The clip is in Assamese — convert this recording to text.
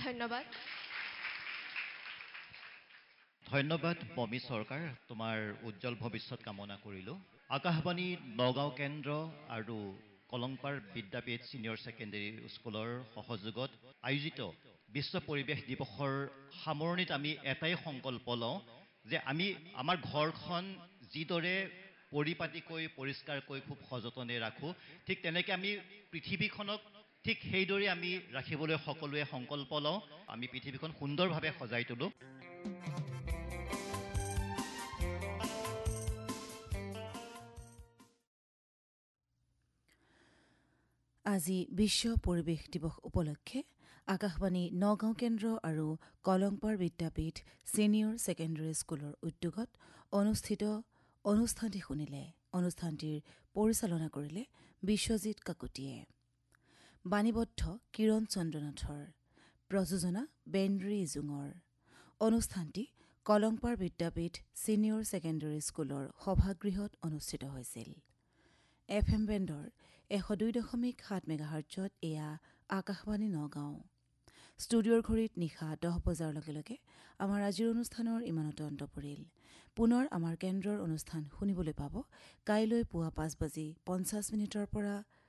ধন্যবাদ। ধন্যবাদ মমি চৰকাৰ, তোমাৰ উজ্জ্বল ভৱিষ্যত কামনা কৰিলোঁ। আকাশবাণী নগাঁও কেন্দ্ৰ আৰু কলংপাৰ বিদ্যাপীঠ ছিনিয়ৰ ছেকেণ্ডেৰী স্কুলৰ সহযোগত আয়োজিত বিশ্ব পৰিৱেশ দিৱসৰ সামৰণিত আমি এটাই সংকল্প লওঁ যে আমি আমাৰ ঘৰখন যিদৰে পৰিপাটিকৈ পৰিষ্কাৰকৈ খুব সযতনে ৰাখোঁ, ঠিক তেনেকৈ আমি পৃথিৱীখনক ঠিক সেইদৰে আমি ৰাখিবলৈ সকলোৱে সংকল্প লওঁ। আমি পৃথিৱীখন সুন্দৰভাৱে সজাই তোলোঁ। আজি বিশ্ব পৰিৱেশ দিৱস উপলক্ষে আকাশবাণী নগাঁও কেন্দ্ৰ আৰু কলংপাৰ বিদ্যাপীঠ ছিনিয়ৰ ছেকেণ্ডেৰী স্কুলৰ উদ্যোগত অনুষ্ঠিত অনুষ্ঠানটি শুনিলে। অনুষ্ঠানটিৰ পৰিচালনা কৰিলে বিশ্বজিৎ কাকতিয়ে। বাণীবদ্ধ কিৰণ চন্দ্ৰনাথৰ, প্ৰযোজনা বেনৰী ইজুঙৰ। অনুষ্ঠানটি কলংপাৰ বিদ্যাপীঠ ছিনিয়ৰ ছেকেণ্ডেৰী স্কুলৰ সভাগৃহত অনুষ্ঠিত হৈছিল। FM বেণ্ডৰ 102.7 মেগাহাৰ্টজত এয়া আকাশবাণী নগাঁও। ষ্টুডিঅ'ৰ ঘড়ীত নিশা 10 বজাৰ লগে লগে আমাৰ আজিৰ অনুষ্ঠানৰ ইমানতে অন্ত পৰিল। পুনৰ আমাৰ কেন্দ্ৰৰ অনুষ্ঠান শুনিবলৈ পাব কাইলৈ পুৱা 5:50 পৰা